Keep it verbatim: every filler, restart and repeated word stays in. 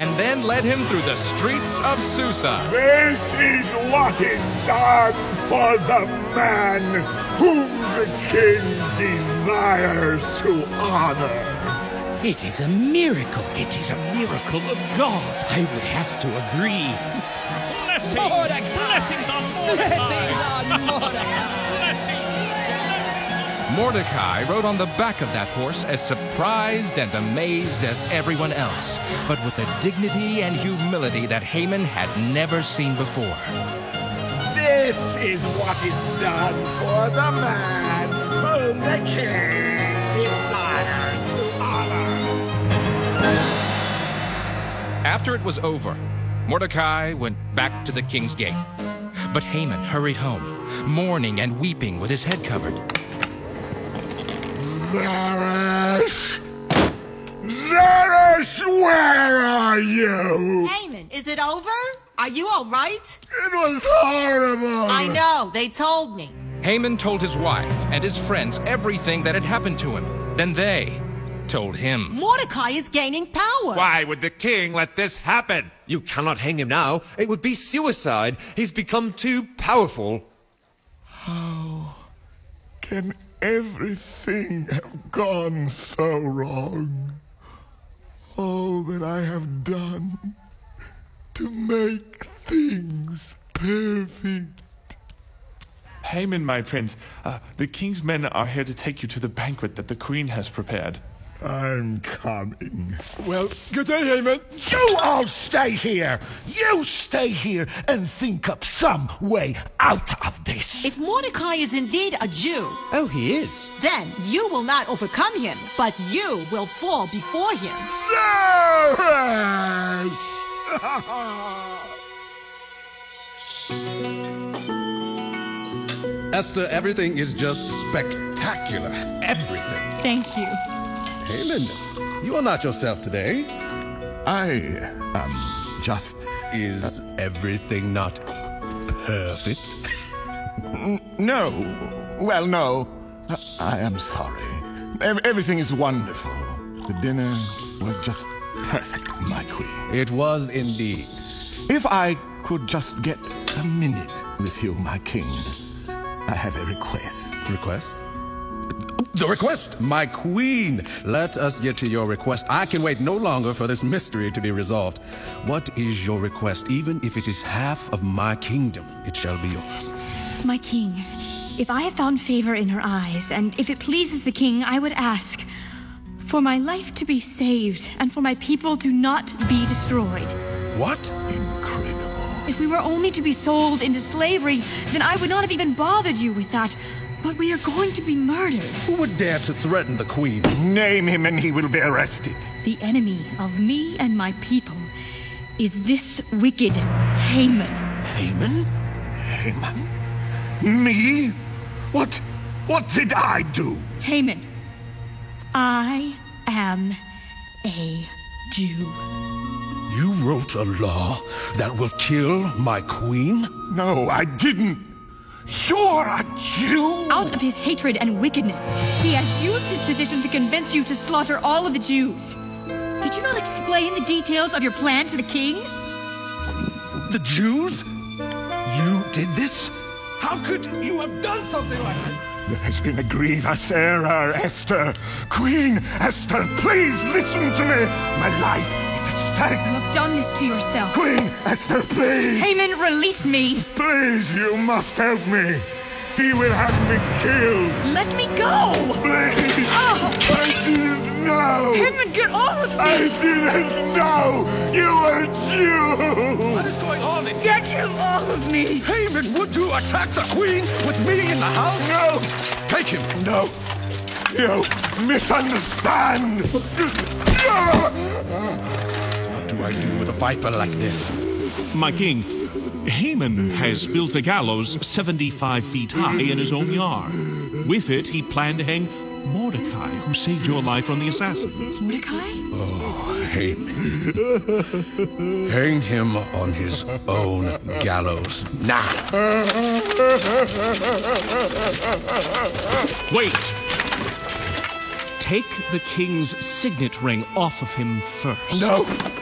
and then led him through the streets of Susa. This is what is done for the man whom the king desires to honor. It is a miracle. It is a miracle of God. I would have to agree. Blessings! Mordecai! Blessings on Mordecai! Blessings on Mordecai! Blessings! Mordecai rode on the back of that horse as surprised and amazed as everyone else, but with a dignity and humility that Haman had never seen before. This is what is done for the man whom the king desires to honor. After it was over, Mordecai went back to the king's gate. But Haman hurried home, mourning and weeping with his head covered. Zeresh! Zeresh, where are you? Haman, is it over? Are you all right? It was horrible. I know, they told me. Haman told his wife and his friends everything that had happened to him. Then they told him. Mordecai is gaining power. Why would the king let this happen? You cannot hang him now. It would be suicide. He's become too powerful. How can everything have gone so wrong? All that I have done to make things perfect. Haman, my prince, uh, the king's men are here to take you to the banquet that the queen has prepared. I'm coming. Well, good day, Haman. You all stay here. You stay here and think up some way out of this. If Mordecai is indeed a Jew, Oh, he is. then you will not overcome him, but you will fall before him. Esther, everything is just spectacular. Everything. Thank you. Haman, you are not yourself today. I am just... Is everything not perfect? No. Well, no. I, I am sorry. Ev- everything is wonderful. The dinner was just perfect, my queen. It was indeed. If I could just get a minute with you, my king, I have a request. Request? The request, my queen. Let us get to your request. I can wait no longer for this mystery to be resolved. What is your request? Even if it is half of my kingdom, it shall be yours. My king, if I have found favor in her eyes, and if it pleases the king, I would ask for my life to be saved and for my people to not be destroyed. What? Incredible. If we were only to be sold into slavery, then I would not have even bothered you with that. But we are going to be murdered. Who would dare to threaten the queen? Name him and he will be arrested. The enemy of me and my people is this wicked Haman. Haman? Haman? Me? What? What did I do? Haman, I am a Jew. You wrote a law that will kill my queen? No, I didn't. You're a Jew? Out of his hatred and wickedness, he has used his position to convince you to slaughter all of the Jews. Did you not explain the details of your plan to the king? The Jews? You did this? How could you have done something like this? There has been a grievous error, Esther. Queen Esther, please listen to me. My life is at stake. You have done this to yourself. Queen Esther, please. Haman, release me. Please, you must help me. He will have me killed. Let me go. Please. Oh. I didn't know. Haman, get off of me. I didn't know. You were a Jew. What is going on? Get him off of me. Haman, would you attack the queen with me in the house? No. Take him. No. You misunderstand. What do I do with a viper like this? My king, Haman has built a gallows seventy-five feet high in his own yard. With it, he planned to hang Mordecai, who saved your life from the assassins. Mordecai? Oh, Haman. Hang him on his own gallows now. Wait! Take the king's signet ring off of him first. No.